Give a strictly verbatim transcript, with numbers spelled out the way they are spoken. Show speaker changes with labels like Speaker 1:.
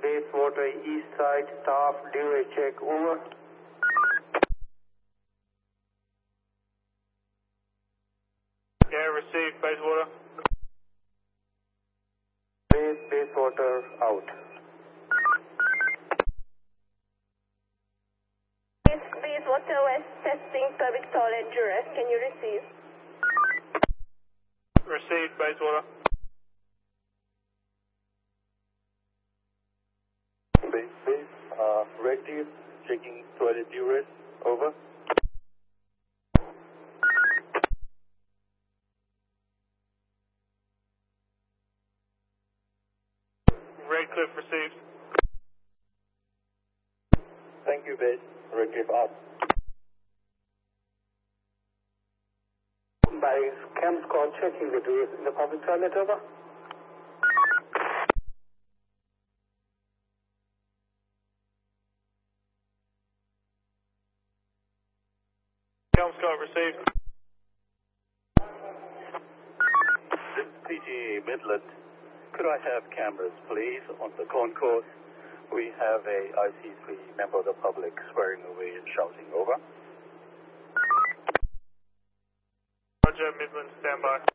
Speaker 1: Bayswater East Side staff, do a check, over.
Speaker 2: Yeah, received, Bayswater.
Speaker 1: Base, Bayswater out.
Speaker 3: Base, Bayswater West testing public toilet duress. Can you receive?
Speaker 2: Received, Bayswater.
Speaker 1: Base, base, uh, reactive, checking toilet duress, over.
Speaker 2: Redcliffe received.
Speaker 1: Thank you, base. Reactive out. By cam squad checking the duress in the public toilet, over.
Speaker 2: Kelmscott received.
Speaker 4: This is P G A Midland. Could I have cameras, please, on the concourse? We have a I C three member of the public swearing away and shouting, over.
Speaker 2: Roger, Midland, stand by.